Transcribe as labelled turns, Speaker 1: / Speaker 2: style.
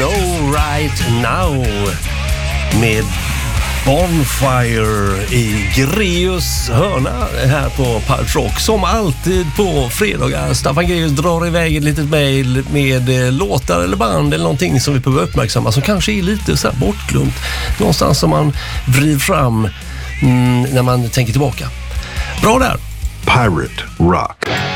Speaker 1: Know Right Now med Bonfire i Greus hörna här på Pirate Rock. Som alltid på fredagar. Staffan Greus drar iväg ett litet mejl med låtar eller band eller någonting som vi behöver uppmärksamma, som kanske är lite så här bortglömt. Någonstans som man vrider fram när man tänker tillbaka. Bra där!
Speaker 2: Pirate Rock.